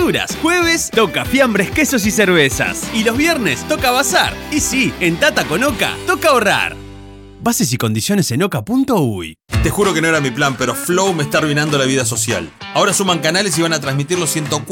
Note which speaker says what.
Speaker 1: verduras. Jueves toca fiambres, quesos y cervezas. Y los viernes toca bazar. Y sí, en Tata con Oca toca ahorrar. Bases y condiciones en oca.uy.
Speaker 2: Te juro que no era mi plan, pero Flow me está arruinando la vida social. Ahora suman canales y van a transmitir los 104